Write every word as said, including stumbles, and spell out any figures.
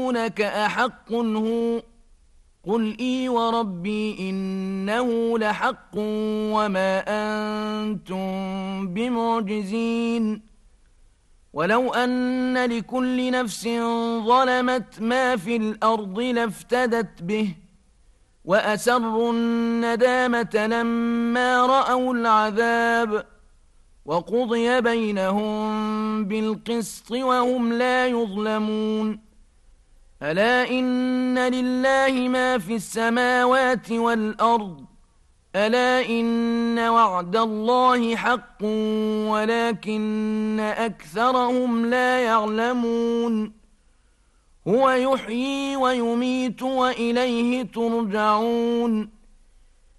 يسألونك أحق هو قل إي وربي إنه لحق وما أنتم بمعجزين ولو أن لكل نفس ظلمت ما في الأرض لافتدت به وأسروا الندامة لما رأوا العذاب وقضي بينهم بالقسط وهم لا يظلمون ألا إن لله ما في السماوات والأرض ألا إن وعد الله حق ولكن أكثرهم لا يعلمون هو يحيي ويميت وإليه ترجعون